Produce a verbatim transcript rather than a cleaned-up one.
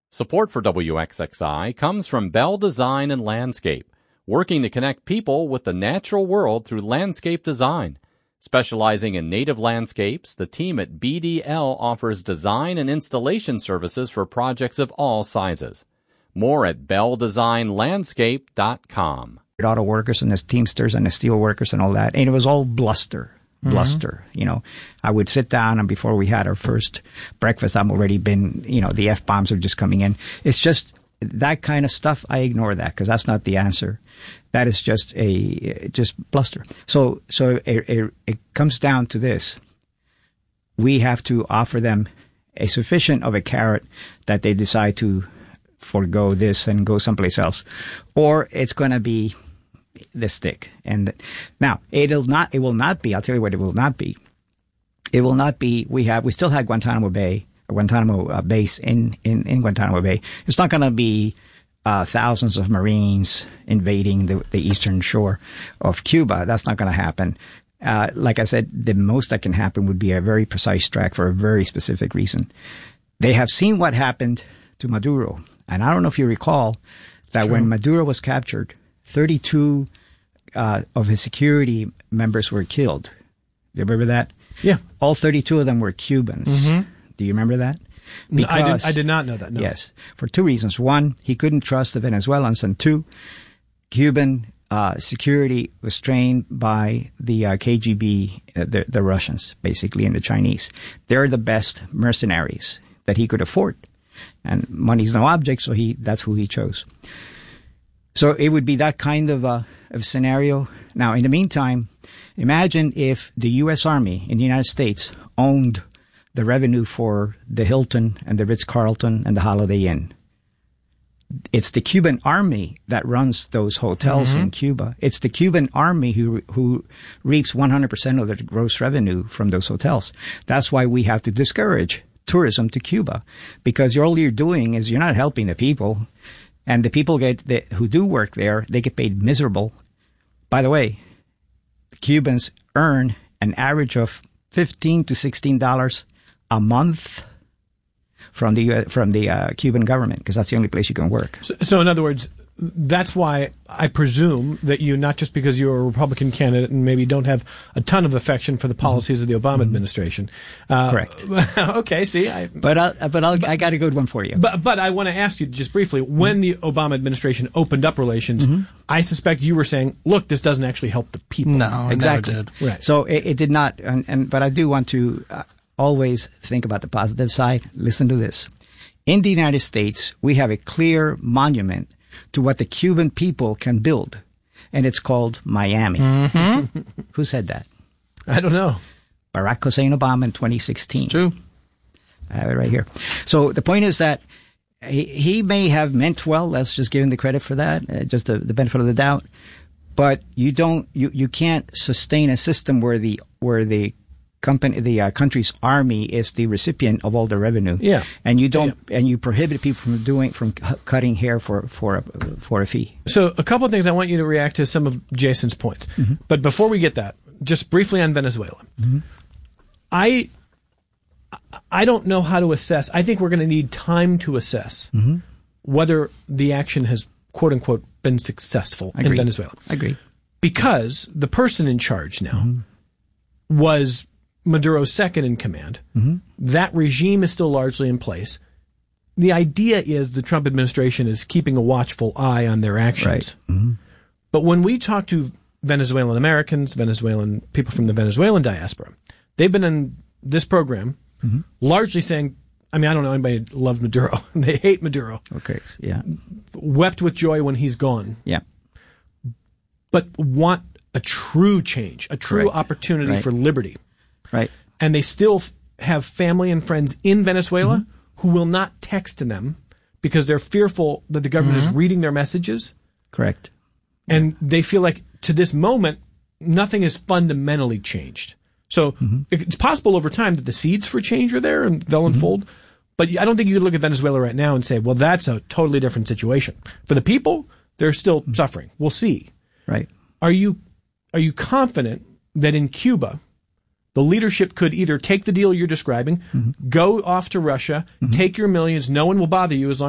Support for W X X I comes from Bell Design and Landscape, working to connect people with the natural world through landscape design. Specializing in native landscapes, the team at B D L offers design and installation services for projects of all sizes. More at bell design landscape dot com. Auto workers and the Teamsters and the steel workers and all that, and it was all bluster. Bluster, mm-hmm. You know, I would sit down, and before we had our first breakfast, I'm already been, you know, the F-bombs are just coming in. It's just that kind of stuff. I ignore that because that's not the answer. That is just a, just bluster. So, so it, it, it comes down to this. We have to offer them a sufficient of a carrot that they decide to forego this and go someplace else, or it's going to be the stick. And now it'll not, it will not be, I'll tell you what it will not be. It will not be, we have, we still have Guantanamo Bay, or Guantanamo uh, base in, in, in Guantanamo Bay. It's not going to be, uh, thousands of Marines invading the, the eastern shore of Cuba. That's not going to happen. Uh, like I said, the most that can happen would be a very precise strike for a very specific reason. They have seen what happened to Maduro. And I don't know if you recall that True. When Maduro was captured, thirty-two uh, of his security members were killed. Do you remember that? Yeah. All thirty-two of them were Cubans. Mm-hmm. Do you remember that? Because, I, did, I did not know that, no. Yes. For two reasons. One, he couldn't trust the Venezuelans. And two, Cuban uh, security was trained by the uh, K G B, uh, the, the Russians, basically, and the Chinese. They're the best mercenaries that he could afford. And money's no object, so he that's who he chose. So it would be that kind of a of scenario. Now, in the meantime, imagine if the U S Army in the United States owned the revenue for the Hilton and the Ritz-Carlton and the Holiday Inn. It's the Cuban Army that runs those hotels mm-hmm. in Cuba. It's the Cuban Army who who reaps one hundred percent of the gross revenue from those hotels. That's why we have to discourage tourism to Cuba, because all you're doing is you're not helping the people. And the people get the, who do work there, they get paid miserable. By the way, Cubans earn an average of fifteen to sixteen dollars a month from the uh, from the uh, Cuban government, because that's the only place you can work. So, so in other words, that's why I presume that you, not just because you're a Republican candidate and maybe don't have a ton of affection for the policies mm-hmm. of the Obama mm-hmm. administration. Uh, Correct. Okay, see. I, but I'll, but I'll, but, I got a good one for you. But, but I want to ask you just briefly, when mm-hmm. the Obama administration opened up relations, mm-hmm. I suspect you were saying, look, this doesn't actually help the people. No, exactly. It never did. Right. So it, it did not. And, and But I do want to uh, always think about the positive side. Listen to this. In the United States, we have a clear monument to what the Cuban people can build, and it's called Miami. Mm-hmm. Who said that? I don't know. Barack Hussein Obama in twenty sixteen. It's true. I have it right here. So the point is that he, he may have meant well. Let's just give him the credit for that, uh, just the, the benefit of the doubt. But you don't, you, you can't sustain a system where the where the company, the uh, country's army is the recipient of all the revenue. Yeah. And you don't, yeah. and you prohibit people from doing, from c- cutting hair for, for, a, for a fee. So a couple of things I want you to react to some of Jason's points. Mm-hmm. But before we get that, just briefly on Venezuela. Mm-hmm. I, I don't know how to assess. I think we're going to need time to assess mm-hmm. whether the action has, quote unquote, been successful in Venezuela. I agree. Because the person in charge now mm-hmm. was Maduro's second in command. Mm-hmm. That regime is still largely in place. The idea is the Trump administration is keeping a watchful eye on their actions. Right. Mm-hmm. But when we talk to Venezuelan Americans, Venezuelan people from the Venezuelan diaspora, they've been in this program mm-hmm. largely saying, I mean, I don't know anybody who loves Maduro. They hate Maduro. Okay, yeah. Wept with joy when he's gone. Yeah. But want a true change, a true Correct. opportunity right. for liberty. Right. And they still f- have family and friends in Venezuela mm-hmm. who will not text to them because they're fearful that the government mm-hmm. is reading their messages. Correct. And they feel like to this moment, nothing has fundamentally changed. So mm-hmm. it's possible over time that the seeds for change are there and they'll mm-hmm. unfold. But I don't think you can look at Venezuela right now and say, well, that's a totally different situation. For the people, they're still mm-hmm. suffering. We'll see. Right. Are you, are you confident that in Cuba, the leadership could either take the deal you're describing, mm-hmm. go off to Russia, mm-hmm. take your millions, no one will bother you as long